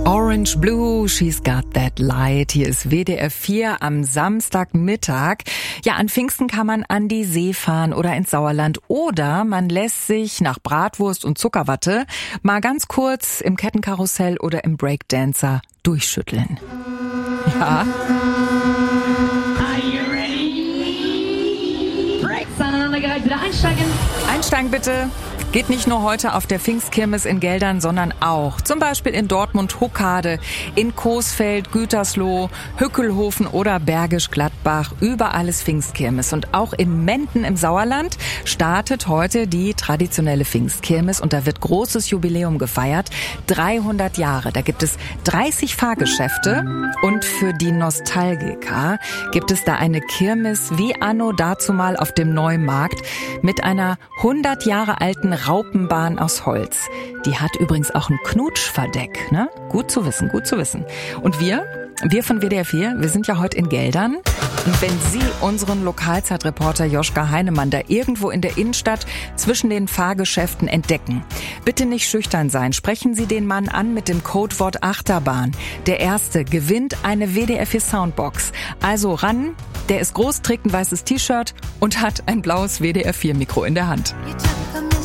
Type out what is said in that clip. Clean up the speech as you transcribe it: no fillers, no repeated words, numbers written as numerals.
Orange Blue, She's Got That Light. Hier ist WDR 4 am Samstagmittag. Ja, an Pfingsten kann man an die See fahren oder ins Sauerland. Oder man lässt sich nach Bratwurst und Zuckerwatte mal ganz kurz im Kettenkarussell oder im Breakdancer durchschütteln. Ja. Bitte einsteigen. Einsteigen bitte. Geht nicht nur heute auf der Pfingstkirmes in Geldern, sondern auch zum Beispiel in Dortmund-Huckade, in Coesfeld, Gütersloh, Hückelhofen oder Bergisch Gladbach. Überall ist Pfingstkirmes. Und auch in Menden im Sauerland startet heute die traditionelle Pfingstkirmes und da wird großes Jubiläum gefeiert. 300 Jahre. Da gibt es 30 Fahrgeschäfte und für die Nostalgiker gibt es da eine Kirmes wie anno dazumal auf dem Neumarkt mit einer 100 Jahre alten Raupenbahn aus Holz. Die hat übrigens auch ein Knutschverdeck, ne? Gut zu wissen, gut zu wissen. Und wir von WDR 4, wir sind ja heute in Geldern. Und wenn Sie unseren Lokalzeitreporter Joschka Heinemann da irgendwo in der Innenstadt zwischen den Fahrgeschäften entdecken, bitte nicht schüchtern sein. Sprechen Sie den Mann an mit dem Codewort Achterbahn. Der Erste gewinnt eine WDR 4 Soundbox. Also ran, der ist groß, trägt ein weißes T-Shirt und hat ein blaues WDR 4 Mikro in der Hand.